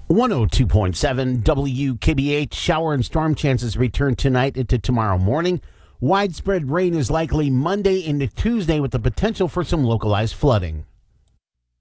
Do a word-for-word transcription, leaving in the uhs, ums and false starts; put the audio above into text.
one oh two point seven W K B H. Shower and storm chances return tonight into tomorrow morning. Widespread rain is likely Monday into Tuesday with the potential for some localized flooding.